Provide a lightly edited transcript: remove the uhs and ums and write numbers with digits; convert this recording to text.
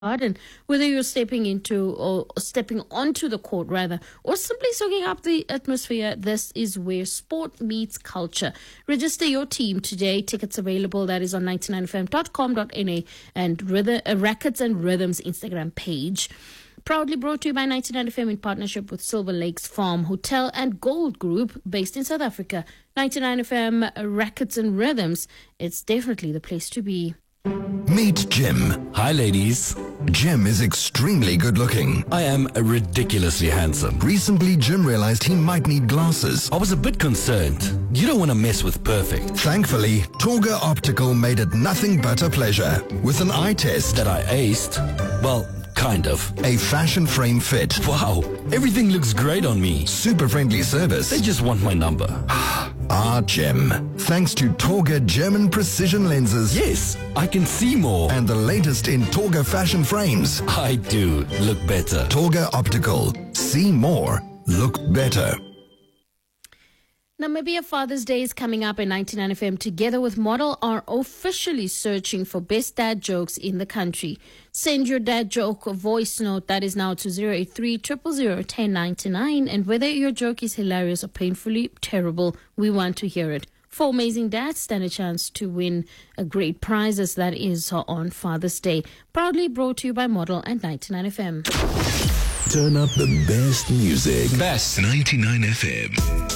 And whether you're stepping into or stepping onto the court rather, or simply soaking up the atmosphere, this is where sport meets culture. Register your team today. Tickets available. That is on 99fm.com.na and Rackets and Rhythms Instagram page. Proudly brought to you by 99FM in partnership with Silver Lakes Farm Hotel and Gold Group based in South Africa. 99FM Rackets and Rhythms. It's definitely the place to be. Meet Jim. Hi, ladies. Jim is extremely good looking. I am ridiculously handsome. Recently, Jim realized he might need glasses. I was a bit concerned. You don't want to mess with perfect. Thankfully, Torga Optical made it nothing but a pleasure. With an eye test That I aced? Well, kind of. a fashion frame fit, Wow, everything looks great on me. super friendly service. They just want my number. Jim. Thanks to Torga German precision lenses Yes, I can see more. and the latest in Torga fashion frames. I do look better. Torga Optical. See more. Look better. Namibia Father's Day is coming up, and 99FM together with Model are officially searching for best dad jokes in the country. Send your dad joke voice note. That is now to 083 000 1099. And whether your joke is hilarious or painfully terrible, we want to hear it. 4 amazing dads stand a chance to win a great prizes. That is on Father's Day. Proudly brought to you by Model and 99FM. Turn up the best music. Best. 99 FM.